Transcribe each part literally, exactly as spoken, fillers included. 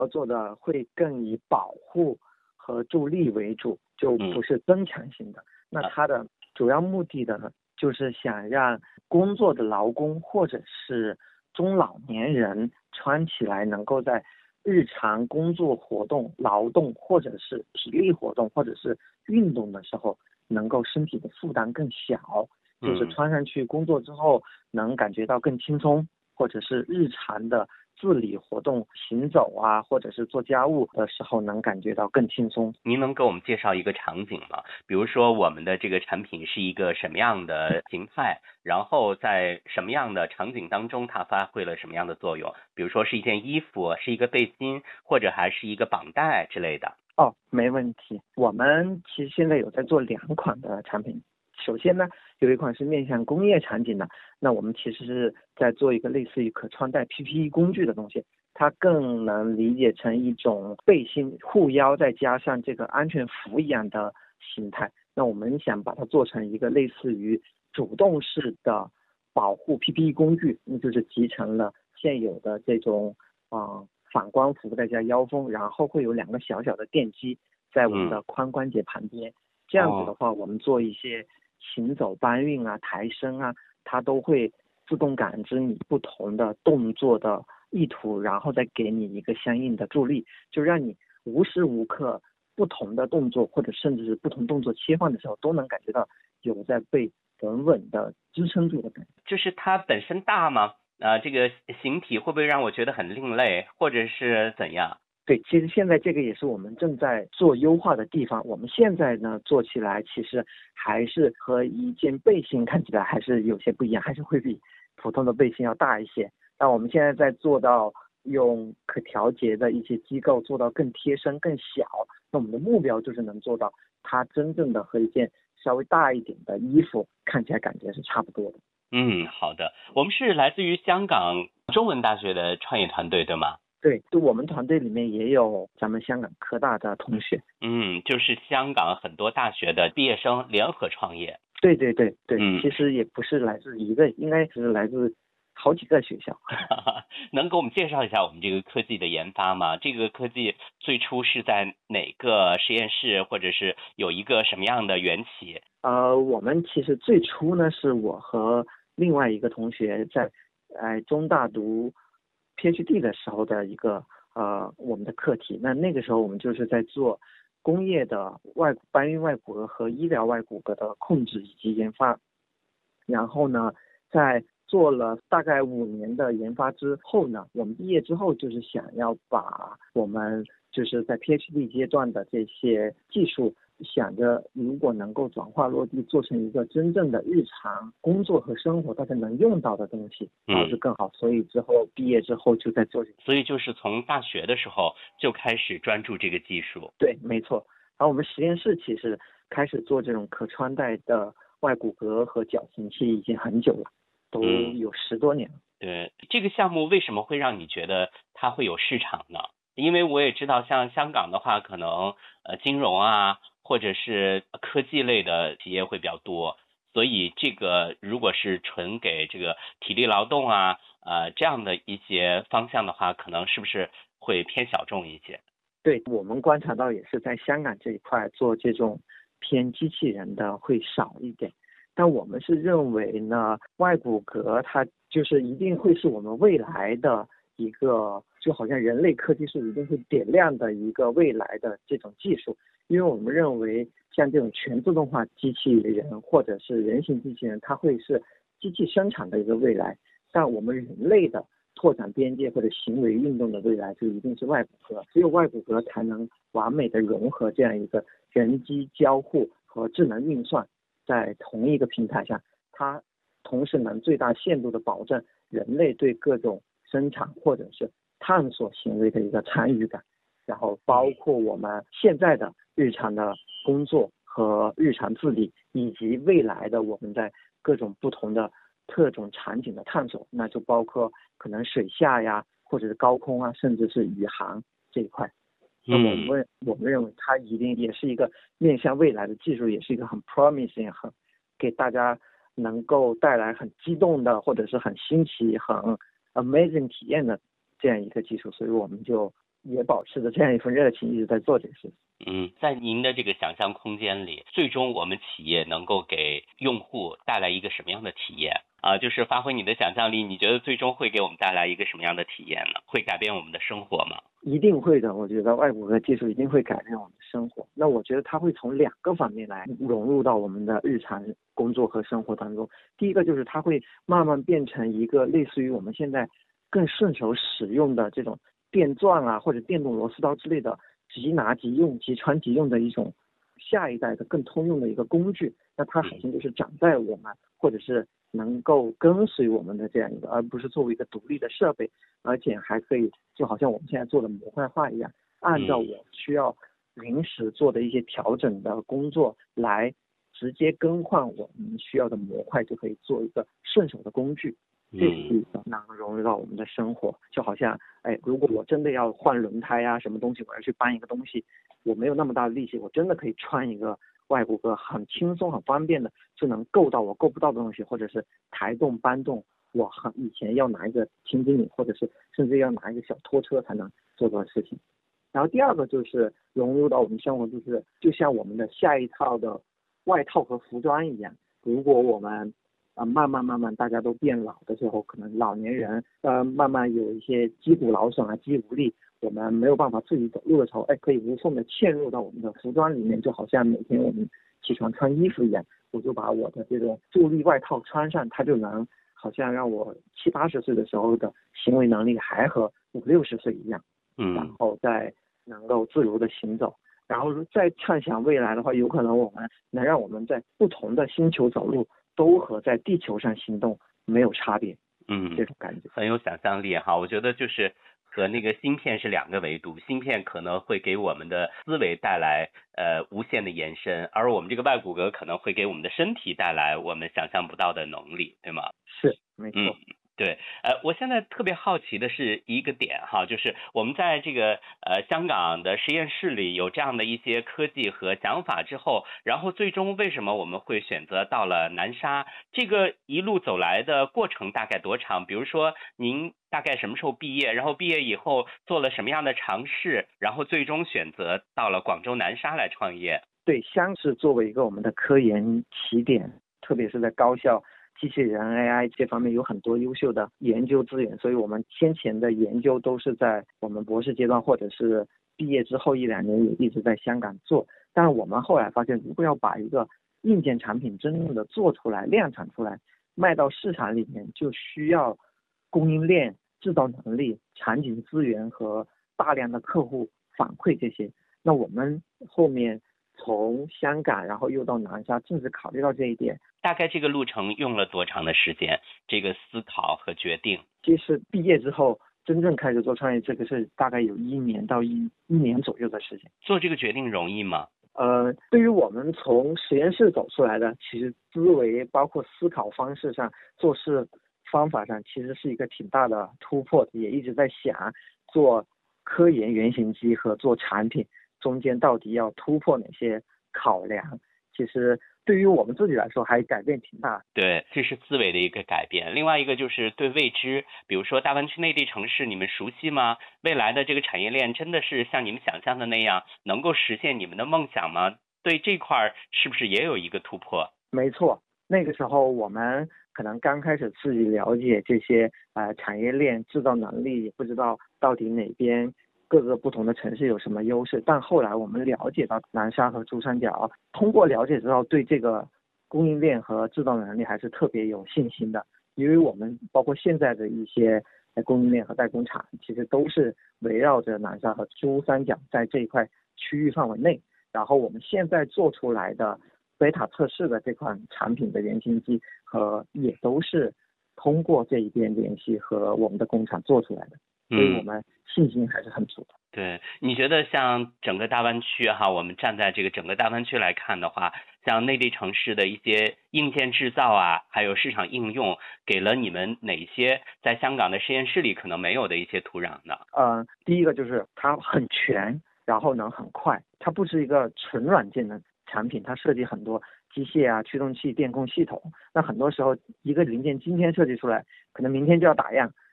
合作的会更以保护和助力为主，就不是增强型的。那它的主要目的的呢，就是想让工作的劳工或者是中老年人穿起来能够在日常工作活动、劳动或者是体力活动或者是运动的时候，能够身体的负担更小，就是穿上去工作之后能感觉到更轻松，或者是日常的自理活动、行走啊，或者是做家务的时候能感觉到更轻松。 您能给我们介绍一个场景吗？比如说我们的这个产品是一个什么样的形态，然后在什么样的场景当中它发挥了什么样的作用？比如说是一件衣服，是一个背心，或者还是一个绑带之类的。 哦，没问题。我们其实现在有在做两款的产品。首先呢，有一款是面向工业场景的，那我们其实是在做一个类似于可穿戴 P P E 工具的东西，它更能理解成一种背心护腰再加上这个安全服一样的形态。那我们想把它做成一个类似于主动式的保护 P P E 工具，那就是集成了现有的这种啊、呃、反光服再加腰封，然后会有两个小小的电机在我们的髋关节旁边。嗯、这样子的话，我们做一些行走、搬运啊、抬升啊，它都会自动感知你不同的动作的意图，然后再给你一个相应的助力，就让你无时无刻不同的动作，或者甚至是不同动作切换的时候，都能感觉到有在被稳稳的支撑住的感觉。 就是它本身大吗？呃，这个形体会不会让我觉得很另类，或者是怎样？ 对，其实现在这个也是我们正在做优化的地方。我们现在呢做起来，其实还是和一件背心看起来还是有些不一样，还是会比普通的背心要大一些。但我们现在在做到用可调节的一些机构做到更贴身、更小。那我们的目标就是能做到它真正的和一件稍微大一点的衣服看起来感觉是差不多的。 嗯，好的。我们是来自于香港中文大学的创业团队，对吗？ 对，就我们团队里面也有咱们香港科大的同学。 嗯，就是香港很多大学的毕业生联合创业。 对对对对， 嗯， 其实也不是来自一个，应该是来自好几个学校。 能给我们介绍一下我们这个科技的研发吗？这个科技最初是在哪个实验室，或者是有一个什么样的缘起？ 呃，我们其实最初呢，是我和另外一个同学在呃中大读 PhD 的时候的一个呃我们的课题。那那个时候我们就是在做工业的外搬运外骨骼和医疗外骨骼的控制以及研发。然后呢，在做了大概五年的研发之后呢，我们毕业之后就是想要把我们就是在 PhD 阶段的这些技术，想着如果能够转化落地，做成一个真正的日常工作和生活大家能用到的东西，然后就更好。所以之后毕业之后就在做这个。 所以就是从大学的时候就开始专注这个技术。 对，没错。然后我们实验室其实开始做这种可穿戴的外骨骼和矫形器已经很久了，都有十多年了。 嗯、对，这个项目为什么会让你觉得它会有市场呢？因为我也知道像香港的话，可能呃金融啊或者是科技类的企业会比较多，所以这个如果是纯给这个体力劳动啊呃这样的一些方向的话，可能是不是会偏小众一些？ 对，我们观察到也是在香港这一块做这种偏机器人的会少一点，但我们是认为呢，外骨骼它就是一定会是我们未来的一个，就好像人类科技是一定会点亮的一个未来的这种技术。因为我们认为像这种全自动化机器人或者是人形机器人，它会是机器生产的一个未来，但我们人类的拓展边界或者行为运动的未来就一定是外骨骼，只有外骨骼才能完美的融合这样一个人机交互和智能运算在同一个平台上，它同时能最大限度的保证人类对各种生产或者是探索行为的一个参与感，然后包括我们现在的日常的工作和日常自理，以及未来的我们在各种不同的特种场景的探索，那就包括可能水下呀，或者是高空啊，甚至是宇航这一块。那我们我们认为它一定也是一个面向未来的技术，也是一个很 promising 很给大家能够带来很激动的或者是很新奇很 amazing 体验的这样一个技术，所以我们就也保持着这样一份热情，一直在做这个事情。 嗯，在您的这个想象空间里，最终我们企业能够给用户带来一个什么样的体验啊？就是发挥你的想象力，你觉得最终会给我们带来一个什么样的体验呢？会改变我们的生活吗？ 一定会的，我觉得外骨骼技术一定会改变我们的生活。那我觉得它会从两个方面来融入到我们的日常工作和生活当中。第一个就是它会慢慢变成一个类似于我们现在更顺手使用的这种电钻啊或者电动螺丝刀之类的即拿即用即穿即用的一种下一代的更通用的一个工具。那它好像就是长在我们或者是能够跟随我们的这样一个，而不是作为一个独立的设备，而且还可以就好像我们现在做的模块化一样，按照我需要临时做的一些调整的工作来直接更换我们需要的模块，就可以做一个顺手的工具。这是一个能融入到我们的生活，就好像哎，如果我真的要换轮胎啊，什么东西，我要去搬一个东西，我没有那么大的力气，我真的可以穿一个外骨骼，很轻松很方便的就能够到我够不到的东西，或者是抬动搬动我很以前要拿一个轻机米，或者是甚至要拿一个小拖车才能做到的事情。然后第二个就是融入到我们生活，就是就像我们的下一套的外套和服装一样，如果我们呃，慢慢慢慢大家都变老的时候，可能老年人呃慢慢有一些肌骨劳损啊、肌无力，我们没有办法自己走路的时候，哎，可以无缝的嵌入到我们的服装里面，就好像每天我们起床穿衣服一样，我就把我的这种助力外套穿上，它就能好像让我七八十岁的时候的行为能力还和五六十岁一样， 嗯， 然后再能够自如的行走。然后再畅想未来的话，有可能我们能让我们在不同的星球走路，都和在地球上行动没有差别。 嗯， 这种感觉很有想象力哈。我觉得就是和那个芯片是两个维度，芯片可能会给我们的思维带来呃无限的延伸，而我们这个外骨骼可能会给我们的身体带来我们想象不到的能力，对吗？ 是，没错。 嗯，对，呃，我现在特别好奇的是一个点哈，就是我们在这个呃香港的实验室里有这样的一些科技和想法之后，然后最终为什么我们会选择到了南沙？这个一路走来的过程大概多长？比如说您大概什么时候毕业？然后毕业以后做了什么样的尝试？然后最终选择到了广州南沙来创业？ 对，香是作为一个我们的科研起点，特别是在高校。机器人 A I 这方面有很多优秀的研究资源，所以我们先前的研究都是在我们博士阶段或者是毕业之后一两年也一直在香港做。但是我们后来发现，如果要把一个硬件产品真正的做出来、量产出来，卖到市场里面，就需要供应链、制造能力、产品资源和大量的客户反馈这些。那我们后面从香港，然后又到南沙，正是考虑到这一点。 大概这个路程用了多长的时间？这个思考和决定， 其实毕业之后真正开始做创业，这个是大概有一年到一一年左右的时间。 做这个决定容易吗？ 呃，对于我们从实验室走出来的，其实思维包括思考方式上、做事方法上，其实是一个挺大的突破的。也一直在想，做科研原型机和做产品中间到底要突破哪些考量。其实对于我们自己来说还改变挺大。 对，这是思维的一个改变。另外一个就是对未知，比如说大湾区内地城市，你们熟悉吗？未来的这个产业链真的是像你们想象的那样，能够实现你们的梦想吗？对这块是不是也有一个突破？ 没错，那个时候我们可能刚开始自己了解这些呃产业链制造能力，也不知道到底哪边各个不同的城市有什么优势，但后来我们了解到南沙和珠三角，通过了解之后，对这个供应链和制造能力还是特别有信心的。因为我们包括现在的一些供应链和代工厂，其实都是围绕着南沙和珠三角在这一块区域范围内。然后我们现在做出来的贝塔测试的这款产品的原型机，和也都是通过这一边联系和我们的工厂做出来的。所以我们信心还是很足的。 对，你觉得像整个大湾区哈，我们站在这个整个大湾区来看的话，像内地城市的一些硬件制造啊，还有市场应用，给了你们哪些在香港的实验室里可能没有的一些土壤呢？ 呃，第一个就是它很全，然后能很快，它不是一个纯软件的产品，它设计很多机械啊、驱动器、电控系统。那很多时候一个零件今天设计出来，可能明天就要打样。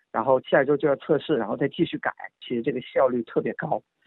然后下一周就要测试，然后再继续改，其实这个效率特别高。